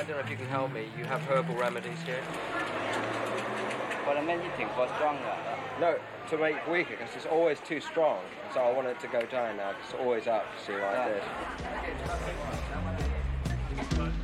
don't know if you can help me. You have herbal remedies here? What am I eating for stronger? No, to make it weaker, because it's always too strong. So I want it to go down now, because it's always up, see, like this.